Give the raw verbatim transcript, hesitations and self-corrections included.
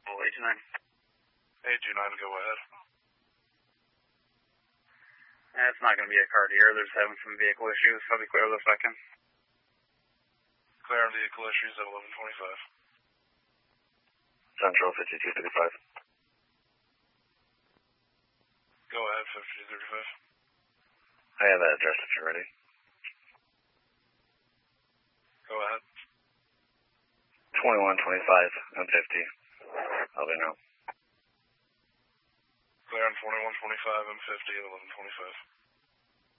Oh, eight two nine. eight two nine, go ahead. Eh, it's not going to be a card here. They're just having some vehicle issues, so I'll be clear the second. Clear on vehicle issues at eleven twenty-five. Central fifty-two thirty-five. Go ahead, fifty-two thirty-five. I have that address if you're ready. Go ahead. twenty-one twenty-five and fifty. I'll be now. Clear on twenty-one twenty-five and fifty at eleven twenty-five.